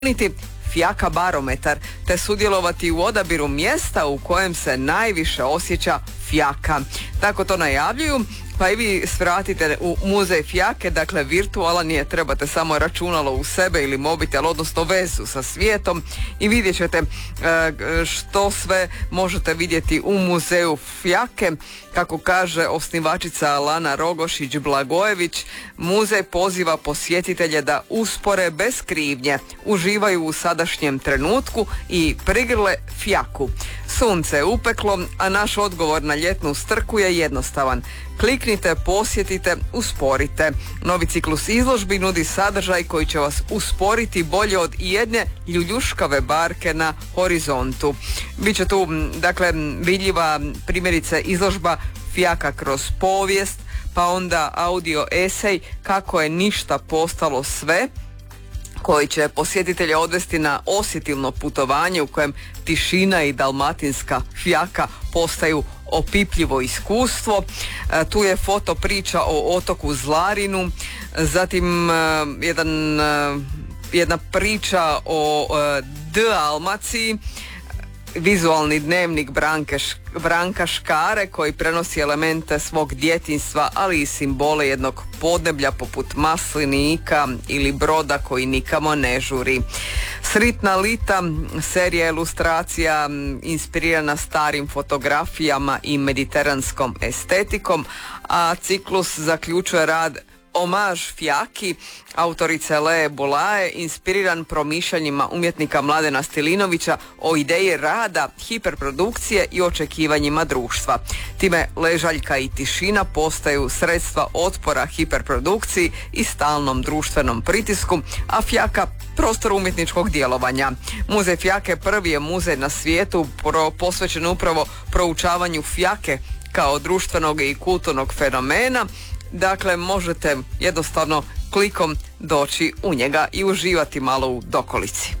niti Fjaka barometar, te sudjelovati u odabiru mjesta u kojem se najviše osjeća fjaka. Tako to najavljuju, pa i vi svratite u muzej fjake, dakle virtualan je, trebate samo računalo u sebe ili mobitel, odnosno vezu sa svijetom i vidjet ćete što sve možete vidjeti u muzeju fjake. Kako kaže osnivačica Lana Rogošić-Blagojević, muzej poziva posjetitelje da uspore bez krivnje, uživaju u sadašnjem trenutku i prigrle fjaku. Sunce je upeklo, a naš odgovor na ljetnu strku je jednostavan. Kliknite, posjetite, usporite. Novi ciklus izložbi nudi sadržaj koji će vas usporiti bolje od jedne ljuljuškave barke na horizontu. Biće tu, dakle, vidljiva primjerice izložba Fjaka kroz povijest, pa onda audio esej Kako je ništa postalo sve, koji će posjetitelja odvesti na osjetilno putovanje u kojem tišina i dalmatinska fjaka postaju opipljivo iskustvo. Tu je foto priča o otoku Zlarinu, zatim jedna priča o Dalmaciji, vizualni dnevnik Branka Škare koji prenosi elemente svog djetinjstva, ali i simbole jednog podneblja poput maslinika ili broda koji nikamo ne žuri. Sritna lita, serija ilustracija inspirirana starim fotografijama i mediteranskom estetikom, a ciklus zaključuje rad Omaž fjaki autorice Lee Bulaje, inspiriran promišljanjima umjetnika Mladena Stilinovića o ideji rada, hiperprodukcije i očekivanjima društva. Time ležaljka i tišina postaju sredstva otpora hiperprodukciji i stalnom društvenom pritisku, a fjaka prostor umjetničkog djelovanja. Muzej fjake prvi je muzej na svijetu posvećen upravo proučavanju fjake kao društvenog i kulturnog fenomena. Dakle, možete jednostavno klikom doći u njega i uživati malo u dokolici.